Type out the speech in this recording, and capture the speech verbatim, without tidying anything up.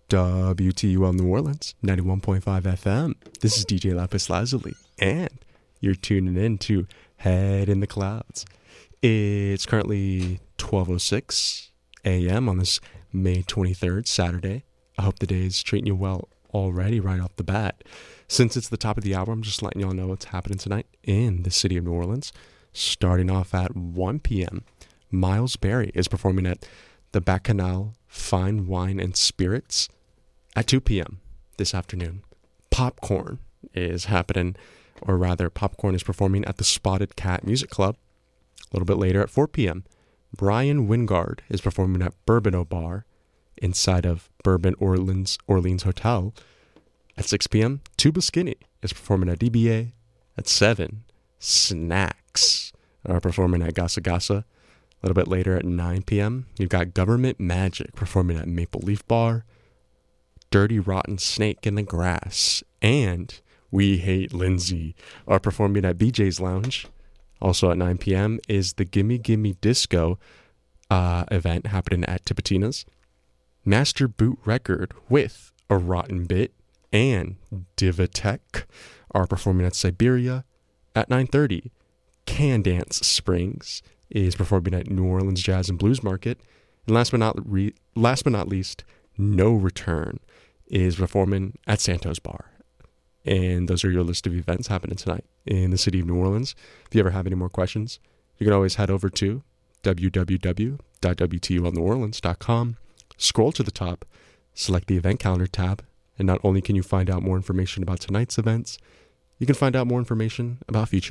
W T U L New Orleans, ninety-one point five F M. This is D J Lapis Lazuli, and you're tuning in to Head in the Clouds. It's currently twelve oh six a.m. on this May twenty-third, Saturday. I hope the day is treating you well already right off the bat. Since it's the top of the hour, I'm just letting y'all know what's happening tonight in the city of New Orleans. Starting off at one p.m., Miles Berry is performing at the Bacchanal Fine Wine and Spirits. At two p.m. this afternoon, Popcorn is happening, or rather, Popcorn is performing at the Spotted Cat Music Club. A little bit later at four p.m., Brian Wingard is performing at Bourbon Bar inside of Bourbon Orleans Orleans Hotel. At six p.m., Tuba Skinny is performing at D B A. At seven, Snacks are performing at Gasa Gasa. A little bit later at nine p.m., you've got Government Magic performing at Maple Leaf Bar. Dirty Rotten Snake in the Grass and We Hate Lindsay are performing at B J's Lounge. Also at nine p.m. is the Gimme Gimme Disco uh, event happening at Tipitina's. Master Boot Record with A Rotten Bit and Divatech are performing at Siberia. At nine thirty, Can Dance Springs is performing at New Orleans Jazz and Blues Market. And last but not re- last but not least, No Return is performing at Santos Bar. And those are your list of events happening tonight in the city of New Orleans. If you ever have any more questions, you can always head over to w w w dot w t u l new orleans dot com, scroll to the top, select the event calendar tab, and not only can you find out more information about tonight's events, you can find out more information about future